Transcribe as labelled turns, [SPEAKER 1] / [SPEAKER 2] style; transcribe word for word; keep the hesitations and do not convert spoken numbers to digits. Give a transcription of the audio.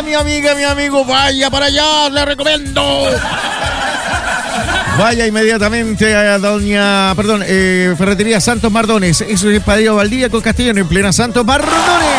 [SPEAKER 1] amiga, mi amiga, mi amigo, vaya para allá, le recomiendo. Vaya inmediatamente a doña, perdón, eh, Ferretería Santos Mardones. Eso es Padilla Valdivia con Castellano en plena Santos Mardones.